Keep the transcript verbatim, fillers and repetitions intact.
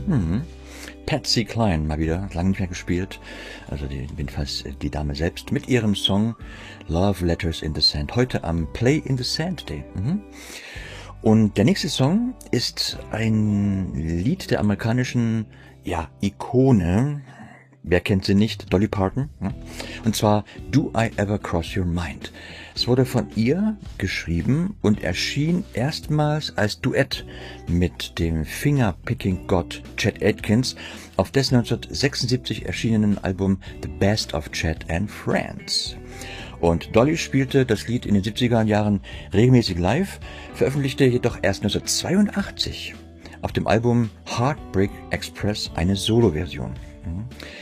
Mhm. Patsy Cline mal wieder, lange nicht mehr gespielt. Also die, jedenfalls die Dame selbst mit ihrem Song Love Letters in the Sand. Heute am Play in the Sand Day. Mhm. Und der nächste Song ist ein Lied der amerikanischen, ja, Ikone. Wer kennt sie nicht? Dolly Parton. Ne? Und zwar Do I Ever Cross Your Mind. Es wurde von ihr geschrieben und erschien erstmals als Duett mit dem Fingerpicking-Gott Chet Atkins auf dessen neunzehnhundertsechsundsiebzig erschienenen Album The Best of Chet and Friends. Und Dolly spielte das Lied in den siebziger Jahren regelmäßig live, veröffentlichte jedoch erst neunzehnhundertzweiundachtzig auf dem Album Heartbreak Express eine Soloversion.